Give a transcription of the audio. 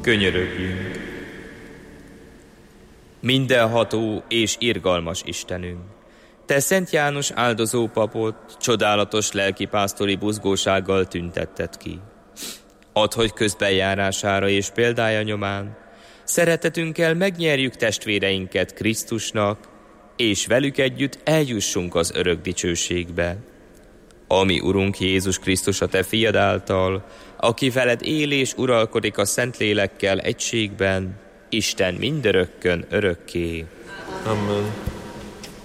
Könyörögjünk! Mindenható és irgalmas Istenünk, Te Szent János áldozó papot csodálatos lelkipásztori buzgósággal tüntetted ki. Add, hogy közbenjárására és példája nyomán szeretetünkkel megnyerjük testvéreinket Krisztusnak, és velük együtt eljussunk az örök dicsőségbe. Ami Urunk Jézus Krisztus a Te fiad által, aki veled él és uralkodik a Szentlélekkel egységben, Isten mindörökkön örökké. Amen.